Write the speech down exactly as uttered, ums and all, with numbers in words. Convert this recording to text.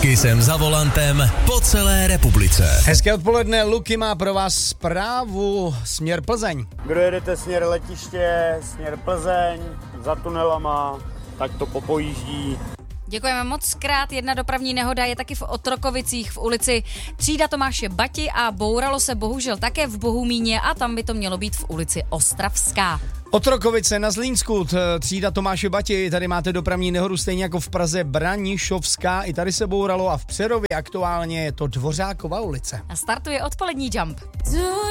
Luky jsem za volantem po celé republice. Hezké odpoledne, Luky má pro vás zprávu směr Plzeň. Kdo jedete směr letiště, směr Plzeň, za tunelama, tak to popojíždí. Děkujeme moc krát. Jedna dopravní nehoda je taky v Otrokovicích v ulici Třída Tomáše Bati a bouralo se bohužel také v Bohumíně a tam by to mělo být v ulici Ostravská. Otrokovice na Zlínsku, Třída Tomáše Bati, tady máte dopravní nehodu stejně jako v Praze Branišovská, i tady se bouralo a v Přerově aktuálně je to Dvořákova ulice. A startuje odpolední Jump.